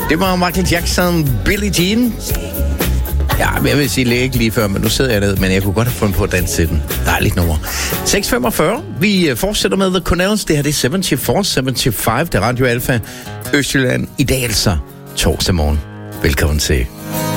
Det var Michael Jackson, Billie Jean. Ja, jeg vil sige ikke lige før, men nu sidder jeg ned, men jeg kunne godt have fundet på at danse til den. Dejligt nummer. 6:45. Vi fortsætter med The Cornells. Det her det er 74-75. Det er Radio Alfa Østjylland. I dag altså torsdag morgen. Velkommen til.